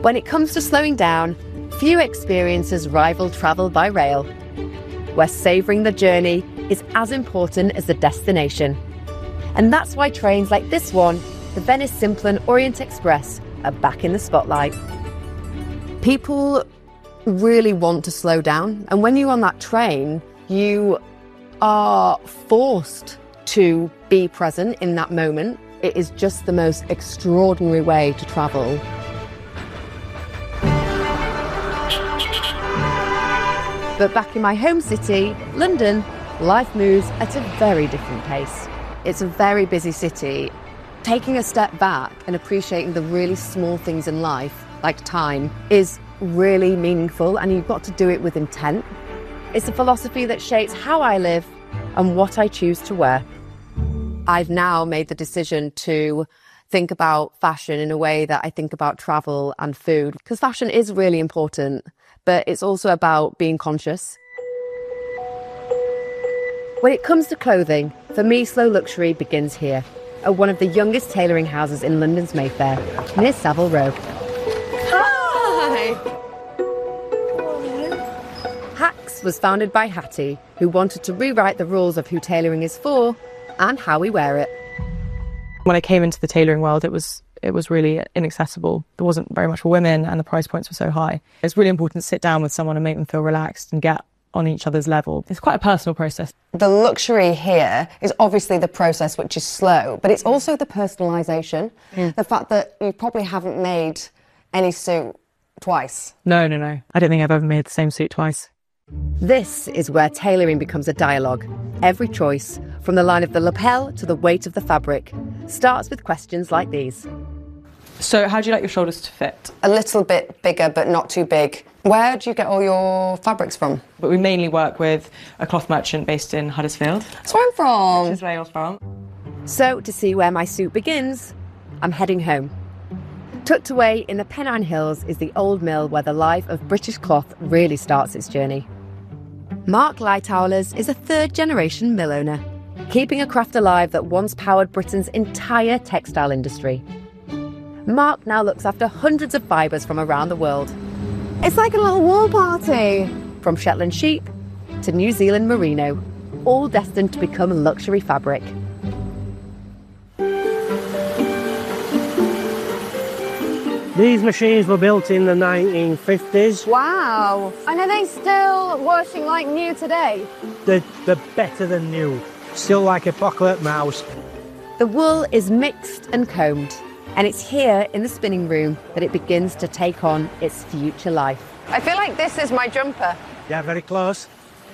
When it comes to slowing down, few experiences rival travel by rail, where savouring the journey is as important as the destination. And that's why trains like this one, the Venice Simplon Orient Express, are back in the spotlight. People really want to slow down, and when you're on that train, you are forced to be present in that moment. It is just the most extraordinary way to travel. But back in my home city, London, life moves at a very different pace. It's a very busy city. Taking a step back and appreciating the really small things in life, like time, is really meaningful, and you've got to do it with intent. It's a philosophy that shapes how I live and what I choose to wear. I've now made the decision to think about fashion in a way that I think about travel and food, because fashion is really important, but it's also about being conscious. When it comes to clothing, for me, slow luxury begins here, at one of the youngest tailoring houses in London's Mayfair, near Savile Row. Hi! Hacks was founded by Hattie, who wanted to rewrite the rules of who tailoring is for and how we wear it. When I came into the tailoring world, it was really inaccessible. There wasn't very much for women, and the price points were so high. It's really important to sit down with someone and make them feel relaxed and get on each other's level. It's quite a personal process. The luxury here is obviously the process, which is slow, but it's also the personalisation. The fact that you probably haven't made any suit twice. No. I don't think I've ever made the same suit twice. This is where tailoring becomes a dialogue. Every choice, from the line of the lapel to the weight of the fabric, starts with questions like these. So how do you like your shoulders to fit? A little bit bigger, but not too big. Where do you get all your fabrics from? But we mainly work with a cloth merchant based in Huddersfield. That's where I'm from. Which is where you're from. So, to see where my suit begins, I'm heading home. Tucked away in the Pennine Hills is the old mill where the life of British cloth really starts its journey. Mark Lightowlers is a third-generation mill owner, keeping a craft alive that once powered Britain's entire textile industry. Mark now looks after hundreds of fibres from around the world. It's like a little wool party. From Shetland sheep to New Zealand merino, all destined to become luxury fabric. These machines were built in the 1950s. Wow. And are they still working like new today? They're better than new. Still like a pocket mouse. The wool is mixed and combed, and it's here in the spinning room that it begins to take on its future life. I feel like this is my jumper. Yeah, very close.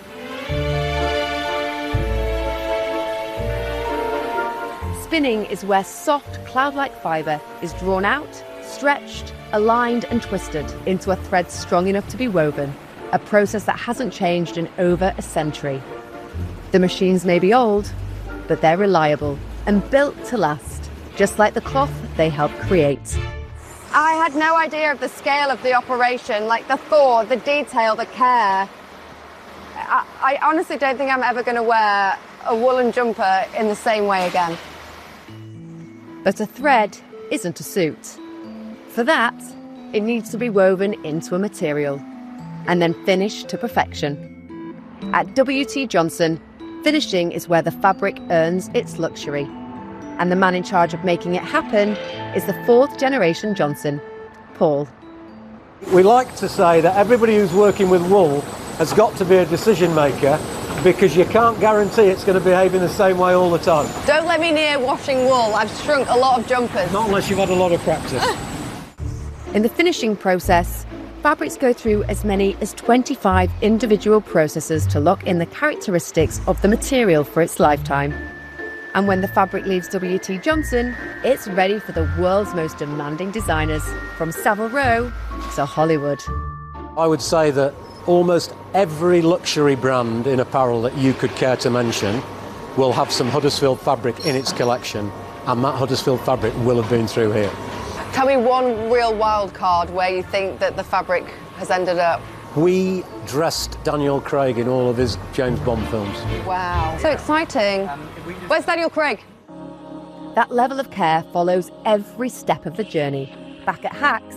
Spinning is where soft, cloud-like fibre is drawn out, stretched, aligned and twisted into a thread strong enough to be woven, a process that hasn't changed in over a century. The machines may be old, but they're reliable and built to last, just like the cloth they helped create. I had no idea of the scale of the operation, like the thought, the detail, the care. I honestly don't think I'm ever going to wear a woolen jumper in the same way again. But a thread isn't a suit. For that, it needs to be woven into a material and then finished to perfection. At W.T. Johnson, finishing is where the fabric earns its luxury. And the man in charge of making it happen is the fourth generation Johnson, Paul. We like to say that everybody who's working with wool has got to be a decision maker, because you can't guarantee it's going to behave in the same way all the time. Don't let me near washing wool. I've shrunk a lot of jumpers. Not unless you've had a lot of practice. In the finishing process, fabrics go through as many as 25 individual processes to lock in the characteristics of the material for its lifetime. And when the fabric leaves W.T. Johnson, it's ready for the world's most demanding designers, from Savile Row to Hollywood. I would say that almost every luxury brand in apparel that you could care to mention will have some Huddersfield fabric in its collection, and that Huddersfield fabric will have been through here. Tell me one real wild card where you think that the fabric has ended up. We dressed Daniel Craig in all of his James Bond films. Wow. So exciting. Where's Daniel Craig? That level of care follows every step of the journey. Back at Hacks,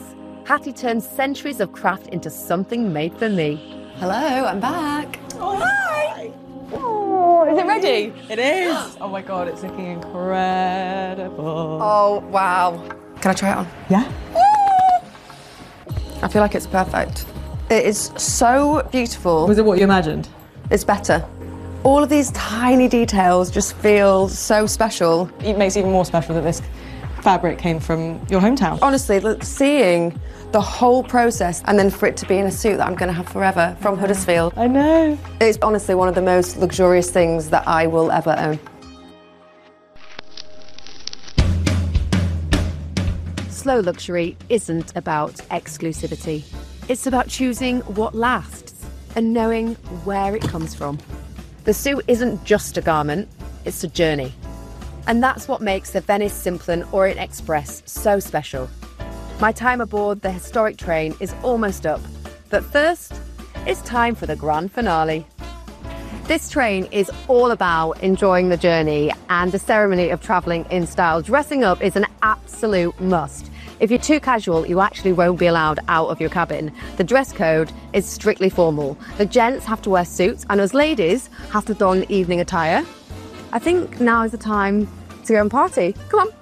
Hattie turned centuries of craft into something made for me. Hello, I'm back. Oh, hi! Oh, is it ready? It is. Oh my God, it's looking incredible. Oh, wow. Can I try it on? Yeah? I feel like it's perfect. It is so beautiful. Was it what you imagined? It's better. All of these tiny details just feel so special. It makes it even more special that this fabric came from your hometown. Honestly, seeing the whole process and then for it to be in a suit that I'm going to have forever from Huddersfield. I know. It's honestly one of the most luxurious things that I will ever own. Slow luxury isn't about exclusivity. It's about choosing what lasts and knowing where it comes from. The suit isn't just a garment, it's a journey. And that's what makes the Venice Simplon Orient Express so special. My time aboard the historic train is almost up, but first, it's time for the grand finale. This train is all about enjoying the journey and the ceremony of travelling in style. Dressing up is an absolute must. If you're too casual, you actually won't be allowed out of your cabin. The dress code is strictly formal. The gents have to wear suits, and us ladies have to don evening attire. I think now is the time to go and party. Come on.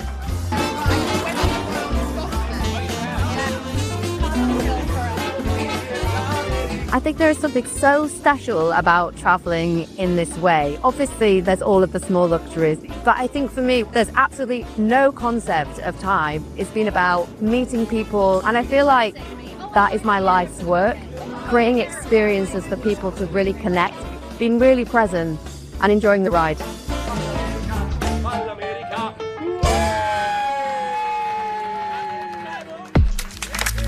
I think there is something so special about travelling in this way. Obviously, there's all of the small luxuries, but I think for me, there's absolutely no concept of time. It's been about meeting people, and I feel like that is my life's work, creating experiences for people to really connect, being really present, and enjoying the ride.